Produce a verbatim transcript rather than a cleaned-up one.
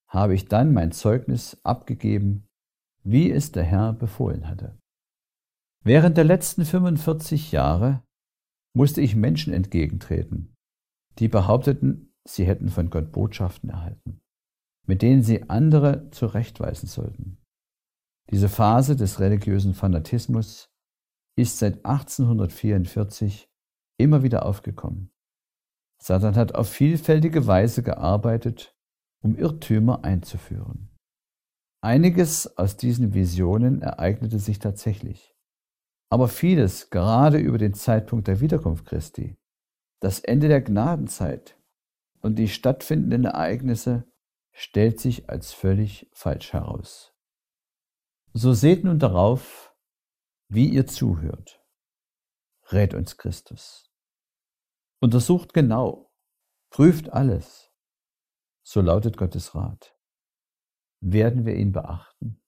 habe ich dann mein Zeugnis abgegeben, wie es der Herr befohlen hatte. Während der letzten fünfundvierzig Jahre musste ich Menschen entgegentreten, die behaupteten, sie hätten von Gott Botschaften erhalten, mit denen sie andere zurechtweisen sollten. Diese Phase des religiösen Fanatismus ist seit achtzehnhundertvierundvierzig immer wieder aufgekommen. Satan hat auf vielfältige Weise gearbeitet, um Irrtümer einzuführen. Einiges aus diesen Visionen ereignete sich tatsächlich. Aber vieles, gerade über den Zeitpunkt der Wiederkunft Christi, das Ende der Gnadenzeit und die stattfindenden Ereignisse, stellt sich als völlig falsch heraus. So seht nun darauf, wie ihr zuhört. Rät uns Christus. Untersucht genau, prüft alles. So lautet Gottes Rat. Werden wir ihn beachten?